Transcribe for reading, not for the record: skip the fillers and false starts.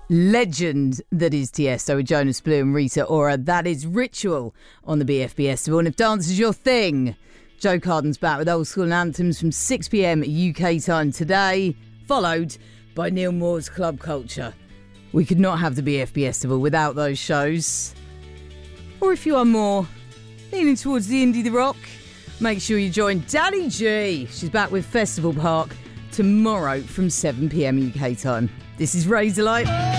legend that is Tiesto with Jonas Blue and Rita Ora. That is Ritual on the BFBS. And if dance is your thing, Joe Carden's back with old school anthems from 6 p.m. UK time today, followed by Neil Moore's Club Culture. We could not have the BFB Festival without those shows. Or if you are more leaning towards the indie, the rock, make sure you join Danny G. She's back with Festival Park tomorrow from 7 p.m. UK time. This is Razorlight.